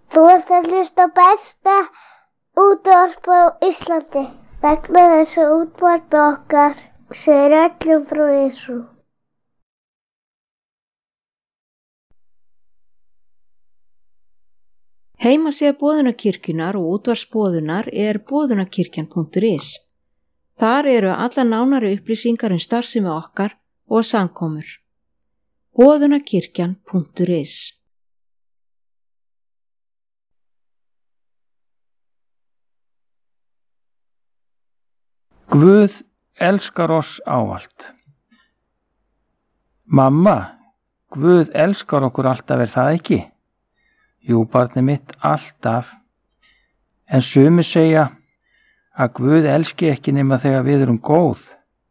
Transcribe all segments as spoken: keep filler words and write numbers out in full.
Þú ert að hlusta á besta útvarp á Íslandi. Vegna þess að útvarp okkar segir öllum frá Jesú. Heimasíða Boðunarkirkjunnar og útvarpsboðunar er boðunarkirkjan punktur is. Þar eru alla nánari upplýsingar um starfsemi okkar og samkomur. boðunarkirkjan punktur is. Guð elskar oss ávallt. Mamma, Guð elskar okkur alltaf, er það ekki? Jú, barnið mitt, alltaf. En sumir segja að Guð elski ekki nema þegar við erum góð.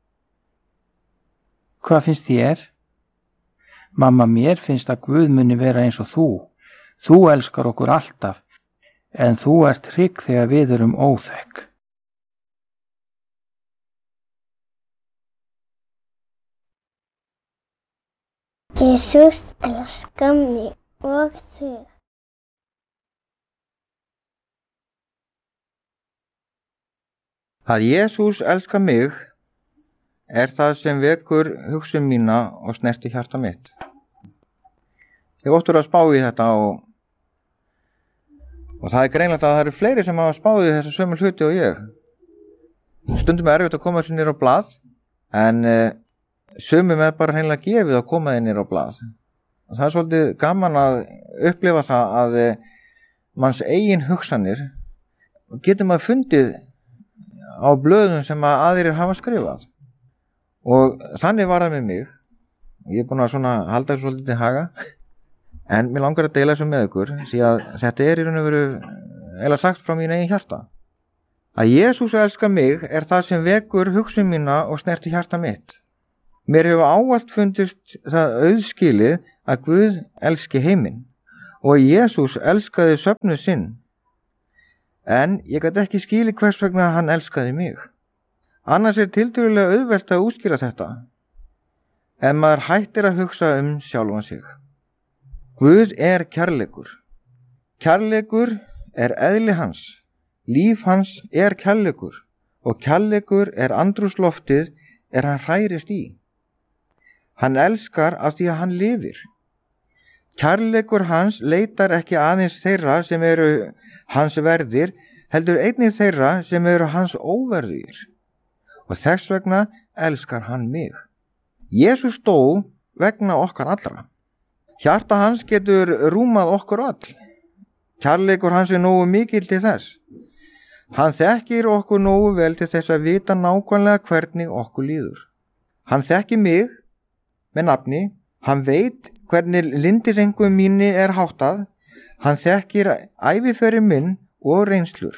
Hvað finnst þér? Mamma, mér finnst að Guð muni vera eins og þú. Þú elskar okkur alltaf, en þú ert hrygg þegar við erum óþekk. Jesús elskar mig og þig. Að Jesús elskar mig er það sem vekur hugsun mína og snerti hjarta mitt. Ég óttur að spá í þetta og, og það er greinlegt að það eru fleiri sem hafa spáð í þessu sömu hluti og ég. Stundum er erfitt að koma þessu niður á blað, en eh, sumum er bara hreinlega gefið að koma þeir niður á blað. Og það er svolítið gaman að upplifa það að eh, manns eigin hugsanir getur maður fundið á blöðum sem að aðrir hafa skrifað. Og þannig var það með mig. Ég er búin að svona halda þessu svolítið til haga. En mér langar að deila þessu með ykkur, því að þetta er í raun og veru eiginlega sagt frá mínu eigin hjarta. Að Jesús elskar mig er það sem vekur hugsun mína og snerti hjarta mitt. Mér hefur ávallt fundist það auðskilið að Guð elski heiminn og að Jesús elskaði söfnuð sinn. En ég gat ekki skilið hvers vegna hann elskaði mig. Annars er tiltölulega auðvelt að útskýra þetta, en maður hættir að hugsa um sjálfan sig. Guð er kærleikur. Kærleikur er eðli hans. Líf hans er kærleikur og kærleikur er andrúmsloftið er hann hrærist í. Hann elskar af því að hann lifir. Kærleikur hans leitar ekki aðeins þeirra sem eru hans verðir, heldur einnig þeirra sem eru hans óverðir. Og þess vegna elskar hann mig. Jesús dó vegna okkar allra. Hjarta hans getur rúmað okkur all. Kærleikur hans er nógu mikill til þess. Hann þekkir okkur nógu vel til þess að vita nákvæmlega hvernig okkur líður. Hann þekkir mig með nafni. Hann veit hvernig lindisengum mínu er háttað. Hann þekkir æviferil minn og reynslur.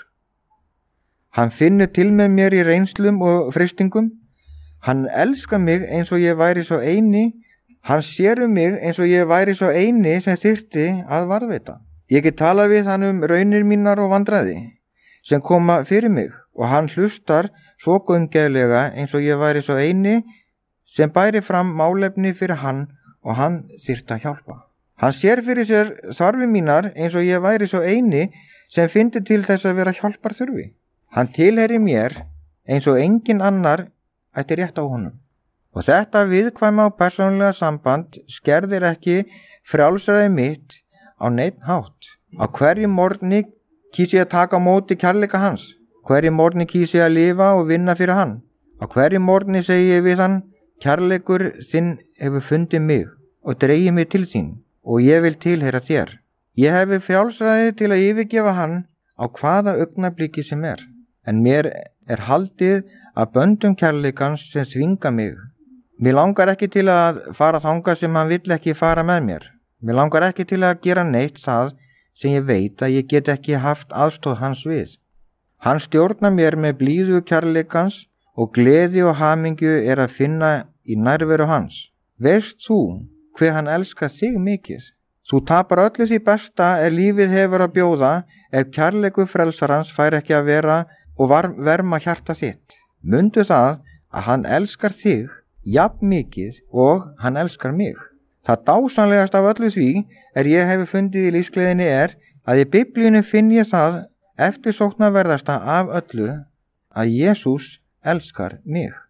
Hann finnur til með mér í reynslum og freistingum. Hann elskar mig eins og ég væri svo eini. Hann sér um mig eins og ég væri svo eini sem þyrfti að varðveita. Ég get talað við hann um raunir mínar og vandræði sem koma fyrir mig og hann hlustar svo gaumgæflega eins og ég væri svo eini sem bæri fram málefni fyrir hann og hann þyrfti að hjálpa. Hann sér fyrir sér þarfir mínar eins og ég væri svo eini sem fyndi til þess að vera hjálpar þurfi. Hann tilheyrir mér eins og engin annar ætti rétt á honum. Og þetta viðkvæma og persónulega samband skerðir ekki frjálsræði mitt á neinn hátt. Á hverju morgni kýs ég að taka á móti kærleika hans. Hverju morgni kýs ég að lifa og vinna fyrir hann. Á hverju morgni segi ég við hann, kærleikur þinn hefur fundið mig og dregið mig til þín og ég vil tilheyra þér. Ég hefi frjálsræði til að yfirgefa hann á hvaða augnabliki sem er. En mér er haldið að böndum kærleikans sem þvinga mig. Mér langar ekki til að fara þangað sem hann vill ekki fara með mér. Mér langar ekki til að gera neitt það sem ég veit að ég get ekki haft aðstóð hans við. Hann stjórnar mér með blíðu kærleikans og gleði og hamingju er að finna í nærveru hans. Veist þú hve hann elskar þig mikið? Þú tapar öllu því besta er lífið hefur að bjóða ef kærleiku frelsarans fær ekki að vera og var, verma hjarta þitt. Mundu það að hann elskar þig jafn mikið og hann elskar mig. Það dásamlegast af öllu því er ég hefur fundið í lífsgleðinni er að í Biblíunni finn ég það eftirsóknarverðasta af öllu að Jesús elskar mig.